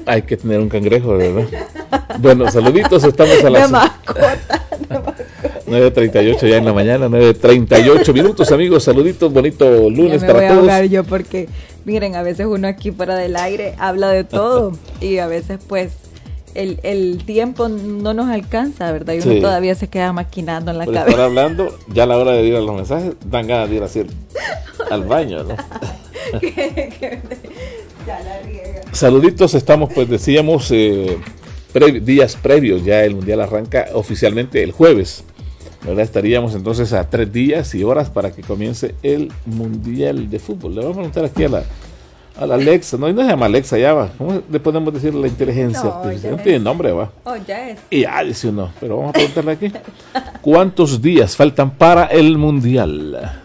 Hay que tener un cangrejo, ¿verdad? Bueno, saluditos, estamos a las 9:38 ya en la mañana, 9:38 minutos, amigos, saluditos, bonito lunes para todos. Me voy a ahogar yo porque, miren, a veces uno aquí fuera del aire habla de todo y a veces pues el tiempo no nos alcanza, ¿verdad? Y uno todavía se queda maquinando en la cabeza. Estar hablando, ya a la hora de ir a los mensajes, dan ganas de ir así al baño, ¿no? Ya la riega. Saluditos, estamos, pues decíamos, días previos, ya el Mundial arranca oficialmente el jueves, ¿verdad? Estaríamos entonces a 3 días y horas para que comience el Mundial de Fútbol. Le vamos a preguntar aquí a la Alexa, no se llama Alexa, ya va. ¿Cómo le podemos decir la inteligencia artificial? No tiene nombre, va. Ya es. Y ya dice uno, pero vamos a preguntarle aquí. ¿Cuántos días faltan para el Mundial?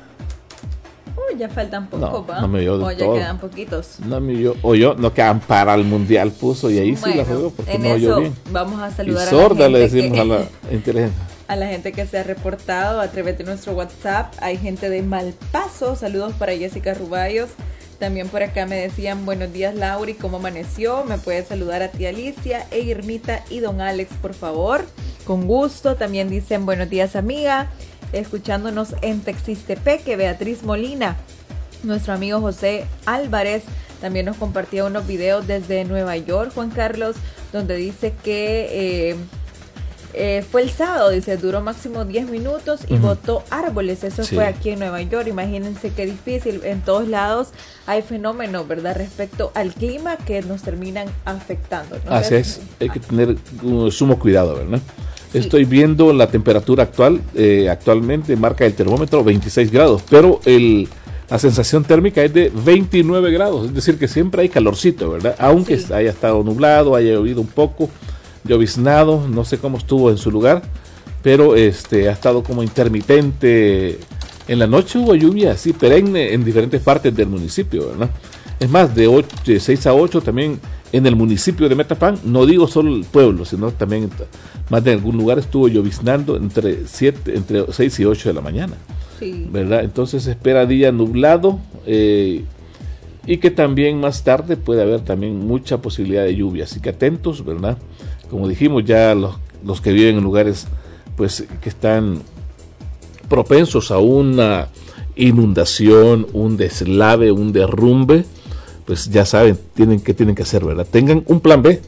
Ya faltan pocos, ¿va? No me oyó ya todo. Quedan poquitos. No quedan para el Mundial, puso, y ahí sí la jugó porque no oyó bien. Vamos a saludar y sorda a la gente le decimos a la inteligencia. A la gente que se ha reportado a través de nuestro WhatsApp. Hay gente de Malpaso, saludos para Jessica Rubayos. También por acá me decían, buenos días Lauri, ¿cómo amaneció? Me puede saludar a tía Alicia, Irmita y don Alex, por favor. Con gusto. También dicen, buenos días amiga. Escuchándonos en Texistepeque, Beatriz Molina. Nuestro amigo José Álvarez también nos compartía unos videos desde Nueva York, Juan Carlos, donde dice que fue el sábado, dice, duró máximo 10 minutos y botó árboles. Eso fue aquí en Nueva York. Imagínense qué difícil. En todos lados hay fenómenos, ¿verdad?, respecto al clima que nos terminan afectando, ¿no? Así es, hay que tener sumo cuidado, ¿verdad? Sí. Estoy viendo la temperatura actual, actualmente marca el termómetro 26 grados, pero la sensación térmica es de 29 grados, es decir que siempre hay calorcito, ¿verdad? Aunque haya estado nublado, haya llovido un poco, lloviznado, no sé cómo estuvo en su lugar, pero ha estado como intermitente. En la noche hubo lluvia así perenne en diferentes partes del municipio, ¿verdad? Es más, de 6 a 8 también en el municipio de Metapán, no digo solo el pueblo, sino también más de algún lugar estuvo lloviznando entre 6 y 8 de la mañana, ¿verdad? Entonces se espera día nublado y que también más tarde puede haber también mucha posibilidad de lluvia, así que atentos, ¿verdad? Como dijimos, ya los que viven en lugares pues que están propensos a una inundación, un deslave, un derrumbe, pues ya saben, tienen que hacer, ¿verdad? Tengan un plan B.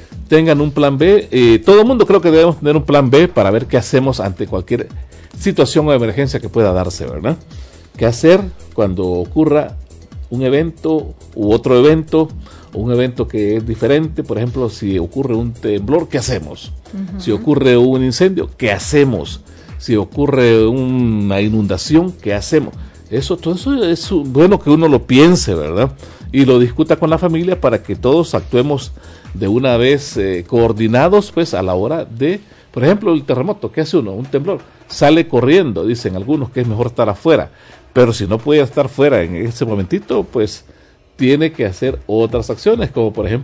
Todo el mundo creo que debemos tener un plan B para ver qué hacemos ante cualquier situación o emergencia que pueda darse, ¿verdad? ¿Qué hacer cuando ocurra un evento u otro evento, o un evento que es diferente? Por ejemplo, si ocurre un temblor, ¿qué hacemos? Uh-huh. Si ocurre un incendio, ¿qué hacemos? Si ocurre una inundación, ¿qué hacemos? Todo eso es bueno que uno lo piense, ¿verdad? Y lo discuta con la familia para que todos actuemos de una vez coordinados, pues a la hora de, por ejemplo, el terremoto. ¿Qué hace uno? Un temblor. Sale corriendo, dicen algunos que es mejor estar afuera. Pero si no puede estar fuera en ese momentito, pues tiene que hacer otras acciones, como por ejemplo